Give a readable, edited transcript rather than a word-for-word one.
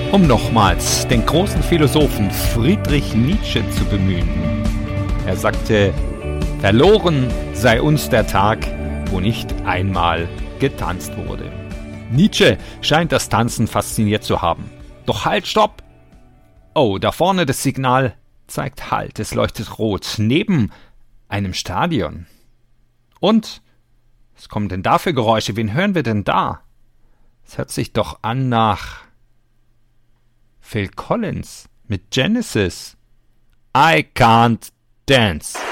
um nochmals den großen Philosophen Friedrich Nietzsche zu bemühen. Er sagte, verloren sei uns der Tag, wo nicht einmal getanzt wurde. Nietzsche scheint das Tanzen fasziniert zu haben. Doch halt, stopp! Oh, da vorne das Signal zeigt Halt, es leuchtet rot, neben einem Stadion. Und? Was kommen denn da für Geräusche? Wen hören wir denn da? Es hört sich doch an nach Phil Collins mit Genesis. I can't dance.